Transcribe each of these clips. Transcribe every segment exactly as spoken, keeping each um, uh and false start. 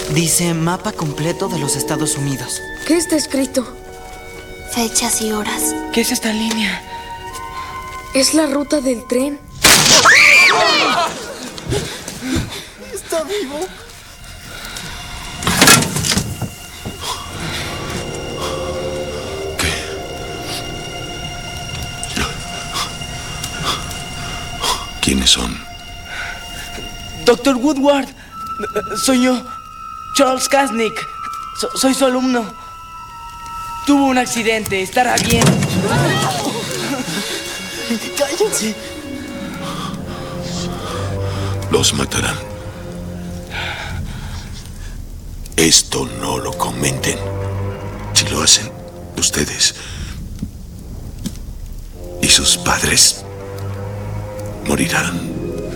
Dice mapa completo de los Estados Unidos. ¿Qué está escrito? Fechas y horas. ¿Qué es esta línea? Es la ruta del tren. ¿Está vivo? ¿Qué? ¿Quiénes son? Doctor Woodward. Soy yo, Charles Kasnick. So- soy su alumno. Tuvo un accidente, estará bien. ¡Cállense! Los matarán. Esto no lo comenten. Si lo hacen, ustedes y sus padres morirán.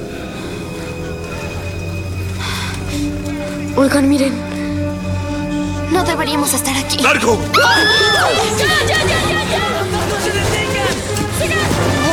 Oigan, miren. No deberíamos estar aquí. ¡Largo! ¡Ya, ya, ya, ya, ya! ¡No se detengan! ¡Sigan!